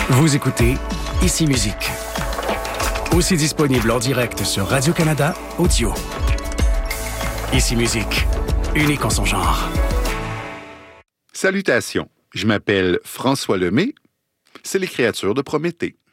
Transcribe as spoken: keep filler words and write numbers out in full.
Vous écoutez Ici Musique. Aussi disponible en direct sur Radio-Canada Audio. Ici Musique, unique en son genre. Salutations, je m'appelle François Lemay. C'est les créatures de Prométhée.